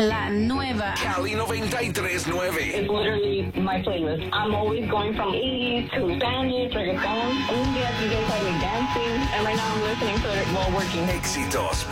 La nueva Cali 93.9. It's literally my playlist. I'm always going from 80s to Spanish, reggaeton. Un día DJ started me dancing, and right now I'm listening to it while working. Éxitos